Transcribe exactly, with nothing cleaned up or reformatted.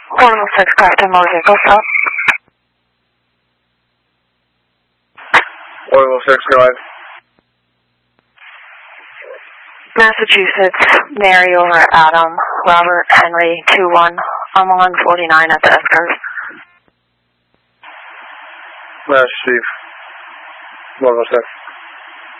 four oh six, Grafton Motor Vehicle Stop. four oh six, go ahead. Massachusetts, Mary over Adam, Robert Henry, two one. I'm on forty-nine at the S-curve. Mass Chief, one oh six.